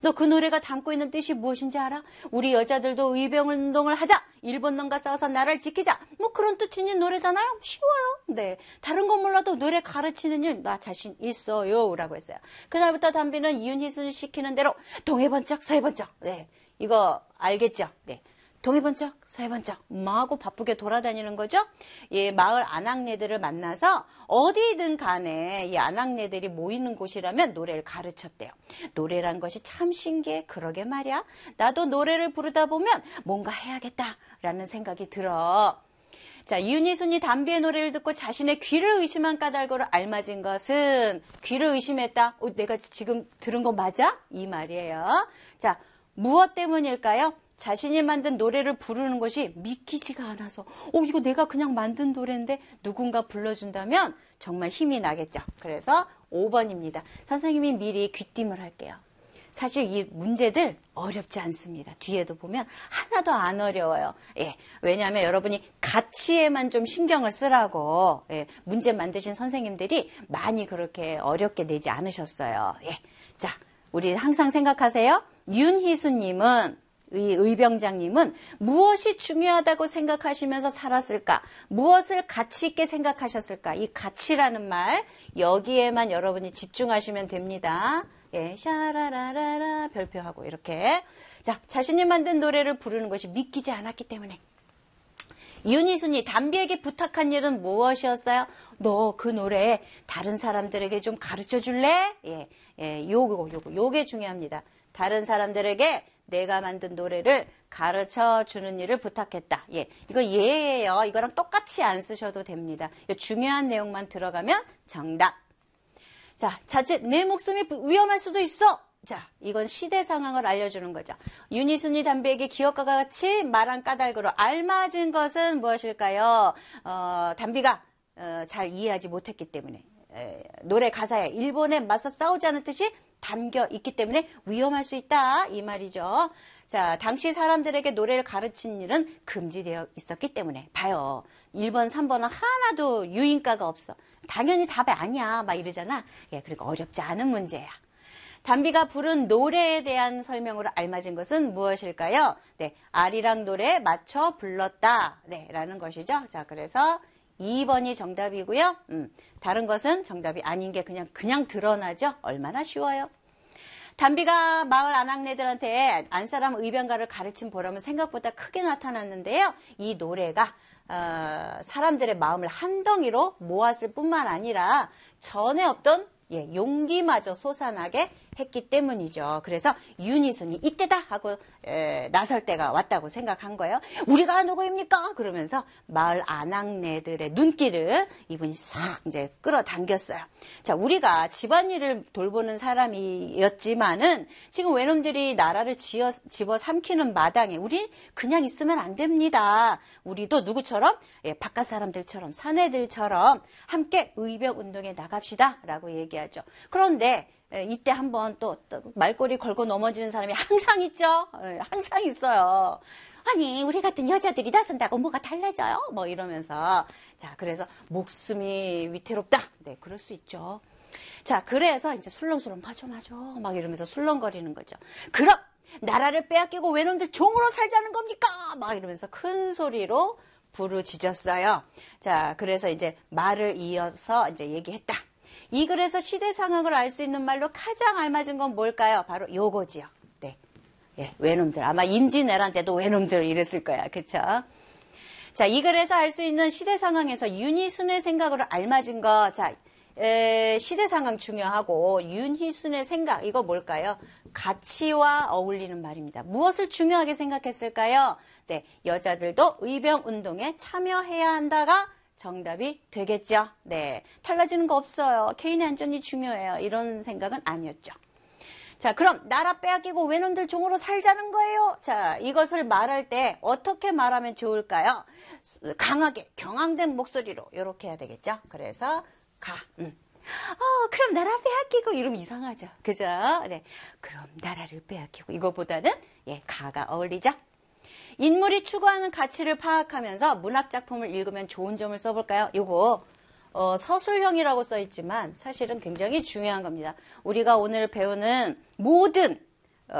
너 그 노래가 담고 있는 뜻이 무엇인지 알아? 우리 여자들도 의병운동을 하자. 일본 놈과 싸워서 나라를 지키자. 뭐 그런 뜻인 노래잖아요. 쉬워요. 네, 다른 건 몰라도 노래 가르치는 일 나 자신 있어요 라고 했어요. 그날부터 담비는 이윤희순이 시키는 대로 동해번쩍 서해번쩍. 네, 이거 알겠죠? 네, 동해번쩍 서해번쩍 하고 바쁘게 돌아다니는 거죠. 예, 마을 아낙네들을 만나서 어디든 간에 이 아낙네들이 모이는 곳이라면 노래를 가르쳤대요. 노래란 것이 참 신기해. 그러게 말이야. 나도 노래를 부르다 보면 뭔가 해야겠다라는 생각이 들어. 자, 이윤희순이 담비의 노래를 듣고 자신의 귀를 의심한 까닭으로 알맞은 것은 귀를 의심했다. 내가 지금 들은 거 맞아? 이 말이에요. 자, 무엇 때문일까요? 자신이 만든 노래를 부르는 것이 믿기지가 않아서 이거 내가 그냥 만든 노래인데 누군가 불러준다면 정말 힘이 나겠죠. 그래서 5번입니다. 선생님이 미리 귀띔을 할게요. 사실 이 문제들 어렵지 않습니다. 뒤에도 보면 하나도 안 어려워요. 예, 왜냐하면 여러분이 가치에만 좀 신경을 쓰라고 문제 만드신 선생님들이 많이 그렇게 어렵게 내지 않으셨어요. 예, 자, 우리 항상 생각하세요. 윤희수님은 이 의병장님은 무엇이 중요하다고 생각하시면서 살았을까? 무엇을 가치 있게 생각하셨을까? 이 가치라는 말 여기에만 여러분이 집중하시면 됩니다. 예, 샤라라라라 별표하고 이렇게. 자, 자신이 만든 노래를 부르는 것이 믿기지 않았기 때문에 윤희순이 담비에게 부탁한 일은 무엇이었어요? 너 그 노래 다른 사람들에게 좀 가르쳐 줄래? 요게 중요합니다. 다른 사람들에게 내가 만든 노래를 가르쳐 주는 일을 부탁했다. 예, 이거 예예요. 이거랑 똑같이 안 쓰셔도 됩니다. 중요한 내용만 들어가면 정답. 자, 자칫 내 목숨이 위험할 수도 있어. 자, 이건 시대 상황을 알려주는 거죠. 윤희순이 담비에게 기억과 같이 말한 까닭으로 알맞은 것은 무엇일까요? 담비가 잘 이해하지 못했기 때문에 노래 가사에 일본에 맞서 싸우자는 뜻이 담겨 있기 때문에 위험할 수 있다 이 말이죠. 자, 당시 사람들에게 노래를 가르친 일은 금지되어 있었기 때문에 봐요. 1번, 3번은 하나도 유인가가 없어. 당연히 답이 아니야 막 이러잖아. 예, 그러니까 어렵지 않은 문제야. 담비가 부른 노래에 대한 설명으로 알맞은 것은 무엇일까요? 네, 아리랑 노래에 맞춰 불렀다. 네, 라는 것이죠. 자, 그래서 2번이 정답이고요. 다른 것은 정답이 아닌 게 그냥 드러나죠. 얼마나 쉬워요. 담비가 마을 아낙네들한테 안사람 의병가를 가르친 보람은 생각보다 크게 나타났는데요. 이 노래가 사람들의 마음을 한 덩이로 모았을 뿐만 아니라 전에 없던 용기마저 솟아나게 했기 때문이죠. 그래서 윤희순이 이때다 하고 나설 때가 왔다고 생각한 거예요. 우리가 누구입니까? 그러면서 마을 아낙네들의 눈길을 이분이 싹 이제 끌어당겼어요. 자, 우리가 집안일을 돌보는 사람이었지만은 지금 외놈들이 나라를 집어삼키는 마당에 우리 그냥 있으면 안 됩니다. 우리도 누구처럼? 바깥 사람들처럼 사내들처럼 함께 의병운동에 나갑시다 라고 얘기하죠. 그런데 이때 한번 또 말꼬리 걸고 넘어지는 사람이 항상 있죠. 항상 있어요. 아니, 우리 같은 여자들이 나선다고 뭐가 달라져요? 뭐 이러면서. 자, 그래서 목숨이 위태롭다. 네, 그럴 수 있죠. 자, 그래서 이제 술렁술렁 맞아 막 이러면서 술렁거리는 거죠. 그럼 나라를 빼앗기고 외놈들 종으로 살자는 겁니까? 막 이러면서 큰 소리로 부르짖었어요. 자, 그래서 이제 말을 이어서 이제 얘기했다. 이 글에서 시대 상황을 알 수 있는 말로 가장 알맞은 건 뭘까요? 바로 요거지요. 네. 예, 외놈들. 아마 임진왜란 때도 외놈들 이랬을 거야. 그쵸? 자, 이 글에서 알 수 있는 시대 상황에서 윤희순의 생각으로 알맞은 거. 자, 시대 상황 중요하고 윤희순의 생각. 이거 뭘까요? 가치와 어울리는 말입니다. 무엇을 중요하게 생각했을까요? 네. 여자들도 의병운동에 참여해야 한다가 정답이 되겠죠. 네, 달라지는 거 없어요. 개인의 안전이 중요해요. 이런 생각은 아니었죠. 자, 그럼 나라 빼앗기고 외놈들 종으로 살자는 거예요. 자, 이것을 말할 때 어떻게 말하면 좋을까요? 강하게 경황된 목소리로 이렇게 해야 되겠죠. 그래서 그럼 나라 빼앗기고 이러면 이상하죠. 그죠? 네, 그럼 나라를 빼앗기고 이거보다는 가가 어울리죠. 인물이 추구하는 가치를 파악하면서 문학작품을 읽으면 좋은 점을 써볼까요? 요거 서술형이라고 써있지만 사실은 굉장히 중요한 겁니다. 우리가 오늘 배우는 모든